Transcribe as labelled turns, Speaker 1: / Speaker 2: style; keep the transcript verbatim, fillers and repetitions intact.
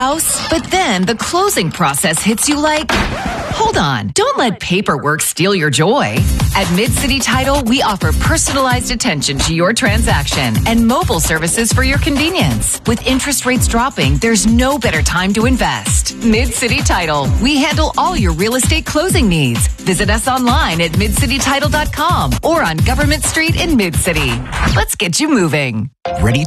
Speaker 1: house, but then the closing process hits you like, hold on, don't let paperwork steal your joy. At Mid-City Title, we offer personalized attention to your transaction and mobile services for your convenience. With interest rates dropping, there's no better time to invest. Mid-City Title, we handle all your real estate closing needs. Visit us online at mid city title dot com or on Government Street in Mid-City. Let's get you moving.
Speaker 2: Ready